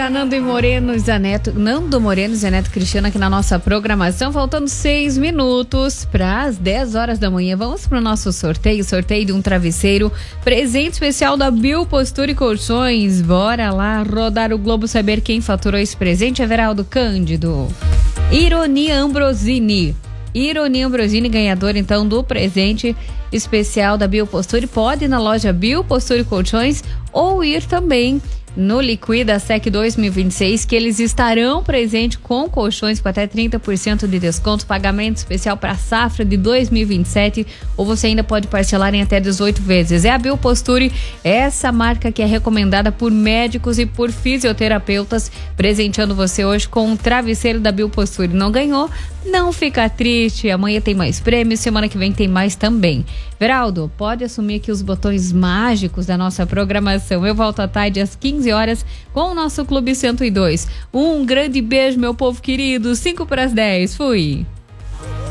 Bora, Nando Moreno e Zaneto Cristiano aqui na nossa programação, faltando 6 minutos para as 10 horas da manhã. Vamos pro nosso sorteio de um travesseiro, presente especial da Bio Postura e Colchões. Bora lá rodar o globo, saber quem faturou esse presente. Everaldo Cândido. Ironia Ambrosini, ganhador então do presente especial da Bio Postura. Pode ir na loja Bio Postura e Colchões ou ir também no Liquida Sec 2026, que eles estarão presentes com colchões com até 30% de desconto, pagamento especial para a safra de 2027, ou você ainda pode parcelar em até 18 vezes. É a Bio Posture, essa marca que é recomendada por médicos e por fisioterapeutas, presenteando você hoje com um travesseiro da Bio Posture. Não ganhou? Não fica triste, amanhã tem mais prêmios, semana que vem tem mais também. Veraldo, pode assumir aqui os botões mágicos da nossa programação. Eu volto à tarde às 15 horas com o nosso Clube 102. Um grande beijo, meu povo querido. 5 para as 10. Fui.